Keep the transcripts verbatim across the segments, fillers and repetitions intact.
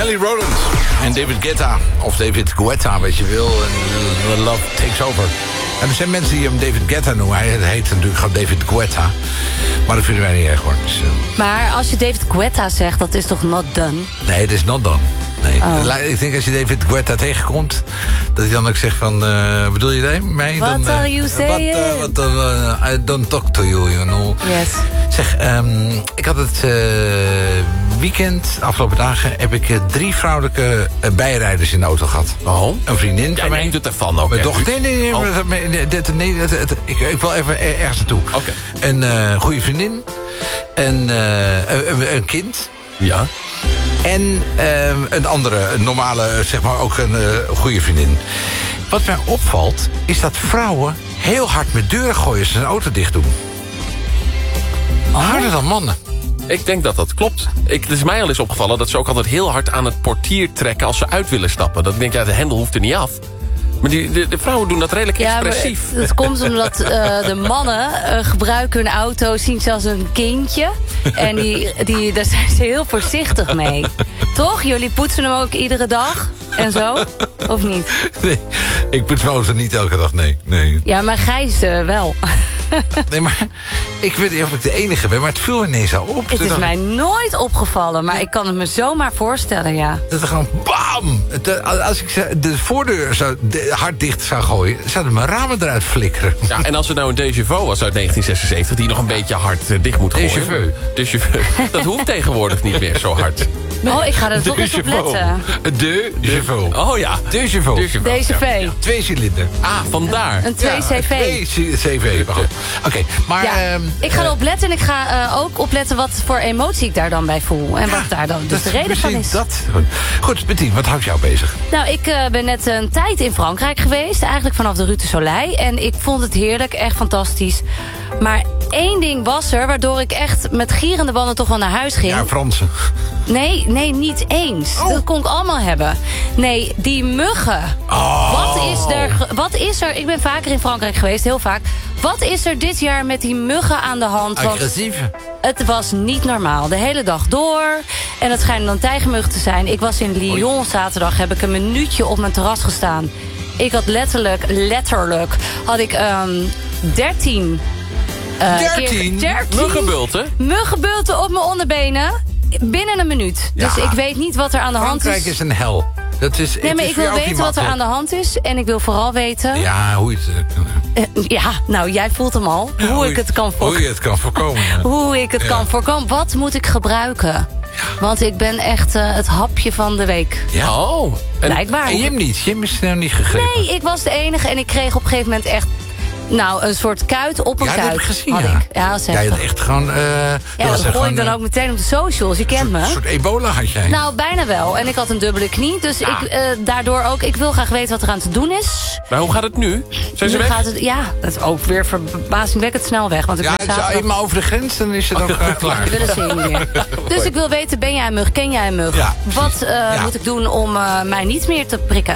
Kelly Rowland en David Guetta. Of David Guetta, weet je wil. En uh, Love Takes Over. En er zijn mensen die hem David Guetta noemen. Hij heet natuurlijk gewoon David Guetta. Maar dat vinden wij niet erg hoor. Dus, uh... Maar als je David Guetta zegt, dat is toch not done? Nee, het is not done. Nee. Oh. Ik denk als je David Guetta tegenkomt, dat hij dan ook zegt van, uh, bedoel je dat mij? What dan, are uh, you saying? What, uh, what, uh, I don't talk to you, you know. Yes. Zeg, um, ik had het uh, weekend, afgelopen dagen, heb ik uh, drie vrouwelijke uh, bijrijders in de auto gehad. Oh? Een vriendin Jij van mij. neemt het ervan ook. Mijn dochter. Nee, nee, nee. Oh. nee, nee, dit, nee dit, dit, ik, ik wil even ergens naartoe. Oké. Okay. Een uh, goede vriendin. En uh, een, een kind. Ja. En uh, een andere, een normale, zeg maar ook een uh, goede vriendin. Wat mij opvalt, is dat vrouwen heel hard met deuren gooien als ze een auto dicht doen. Oh. Harder dan mannen. Ik denk dat dat klopt. Ik, het is mij al eens opgevallen dat ze ook altijd heel hard aan het portier trekken als ze uit willen stappen. Dat ik denk, ja, de hendel hoeft er niet af. Maar die, de, de vrouwen doen dat redelijk ja, expressief. Maar dat komt omdat uh, de mannen uh, gebruiken hun auto, zien ze als een kindje. En die, die, daar zijn ze heel voorzichtig mee. Toch? Jullie poetsen hem ook iedere dag en zo? Of niet? Nee, ik poets mijn auto niet elke dag, nee. nee. Ja, maar Gijs uh, wel. Nee, maar ik weet niet of ik de enige ben, maar het viel ineens al op. Het is mij nooit opgevallen, maar ik kan het me zomaar voorstellen, ja. Dat er gewoon bam! Als ik de voordeur zo hard dicht zou gooien, zouden mijn ramen eruit flikkeren. Ja, en als het nou een déjà vu was uit negentien zesenzeventig... die nog een beetje hard uh, dicht moet gooien. Déjà vu. Déjà vu. Dat hoeft tegenwoordig niet meer zo hard. Oh, ik ga er toch eens op letten. De déjà vu. Oh ja. Déjà vu. Deze V. Ja, twee cilinder. Ah, vandaar. Een twee C V. Ja, twee C V. Oké, okay, maar... Ja, um, ik ga erop letten en ik ga uh, ook opletten wat voor emotie ik daar dan bij voel. En ja, wat daar dan dus de reden van is. Dat. Goed, Bettien, wat houdt jou bezig? Nou, ik uh, ben net een tijd in Frankrijk geweest. Eigenlijk vanaf de Rue de Soleil. En ik vond het heerlijk, echt fantastisch. Maar één ding was er, waardoor ik echt met gierende banden toch wel naar huis ging. Ja, Fransen. Nee, nee, niet eens. Oh. Dat kon ik allemaal hebben. Nee, die muggen. Oh. Wat is er, wat is er, ik ben vaker in Frankrijk geweest, heel vaak. Wat is er dit jaar met die muggen aan de hand? Agressief. Het was niet normaal. De hele dag door. En het schijnen dan tijgermuggen te zijn. Ik was in Lyon zaterdag, heb ik een minuutje op mijn terras gestaan. Ik had letterlijk, letterlijk, had ik um, dertien... Uh, dertien? dertien Muggenbulten? Muggenbulten op mijn onderbenen. Binnen een minuut. Ja. Dus ik weet niet wat er aan de hand is. Frankrijk is een hel. Dat is, nee, maar is ik wil weten wat er aan de hand is. En ik wil vooral weten... Ja, hoe je het... Uh, ja, nou, jij voelt hem al. Ja, hoe, hoe ik het kan hoe je het kan voorkomen. Ja. hoe ik het ja. kan voorkomen. Wat moet ik gebruiken? Ja. Want ik ben echt uh, het hapje van de week. Ja. Oh. En, Blijkbaar. En Jim niet? Jim is nou niet gegrepen? Nee, ik was de enige. En ik kreeg op een gegeven moment echt... Nou, een soort kuit op een ja, kuit. Dat heb ik gezien, had ja. ik. Ja, dat is ja, je had echt gewoon... Uh, ja, dat gooi ik dan ook meteen op de socials. Je kent een me. Een soort ebola had jij. Nou, bijna wel. En ik had een dubbele knie. Dus ja. ik uh, daardoor ook... Ik wil graag weten wat er aan te doen is. Maar hoe gaat het nu? Zijn ze nu weg? Gaat het, ja, dat is ook weer verbazingwekkend snel weg. Want ik ja, ben het zaterdag... is eenmaal over de grens, dan is het ook uh, klaar. Dat willen ze niet meer. Dus ik wil weten, ben jij een mug? Ken jij een mug? Ja, wat uh, ja. moet ik doen om uh, mij niet meer te prikken?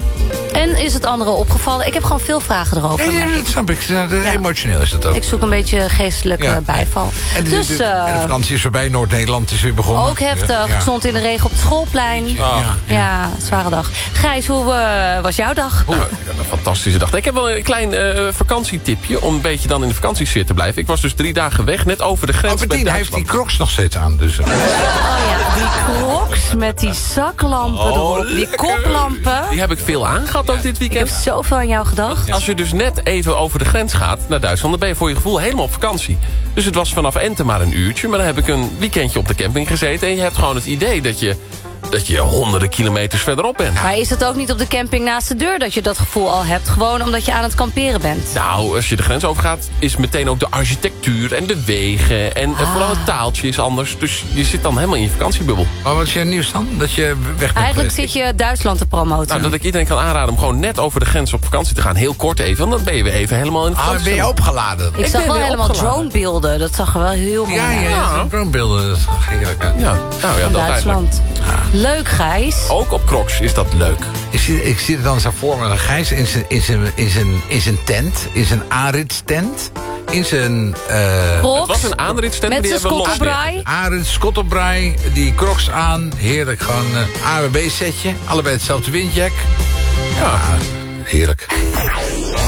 En is het anderen opgevallen? Ik heb gewoon veel vragen erover. Nee, nee, dat snap ik. Ja. Emotioneel is het ook. Ik zoek een beetje geestelijke ja. bijval. En de, dus, de, uh, en de vakantie is voorbij. Noord-Nederland is weer begonnen. Ook heftig. Ja. Ik stond in de regen op het schoolplein. Oh. Ja, ja, zware dag. Gijs, hoe uh, was jouw dag? Oh, een fantastische dag. Ik heb wel een klein uh, vakantietipje om een beetje dan in de vakantiesfeer te blijven. Ik was dus drie dagen weg, net over de grens. Oh, Bettien, hij heeft die crocs nog steeds aan. Dus. Oh ja, die crocs met die zaklampen oh, erop. Die koplampen. Die heb ik veel aangehad ook dit weekend. Ik heb zoveel aan jou gedacht. Als je dus net even over de grens gaat naar Duitsland... dan ben je voor je gevoel helemaal op vakantie. Dus het was vanaf Ente maar een uurtje. Maar dan heb ik een weekendje op de camping gezeten... en je hebt gewoon het idee dat je... dat je honderden kilometers verderop bent. Maar is het ook niet op de camping naast de deur dat je dat gevoel al hebt? Gewoon omdat je aan het kamperen bent? Nou, als je de grens overgaat, is meteen ook de architectuur en de wegen. En ah. vooral het taaltje is anders. Dus je zit dan helemaal in je vakantiebubbel. Maar wat is je nieuws dan? Dat je weg bent Eigenlijk geweest? zit je Duitsland te promoten. Nou, dat ik iedereen kan aanraden om gewoon net over de grens op vakantie te gaan. Heel kort even, want dan ben je weer even helemaal in het Ah, ben je opgeladen? Ik, ik zag wel helemaal opgeladen. dronebeelden. Dat zag er wel heel mooi ja, uit. Ja, ja, dronebeelden. Dat zag heerlijk uit. Ja, nou ja, dat Duitsland. Ja. Leuk, Gijs. Ook op Crocs is dat leuk. Ik zie, ik zie er dan zo voor me. Gijs in zijn, in zijn, in zijn, in zijn tent. In zijn Arits tent. in zijn... Uh, Crocs. Het was een aanritstent, Met die zijn hebben we los. skottelbrei. Arend, skottelbrei, die crocs aan. Heerlijk, gewoon een A W B-setje. Allebei hetzelfde windjack. Ja, heerlijk.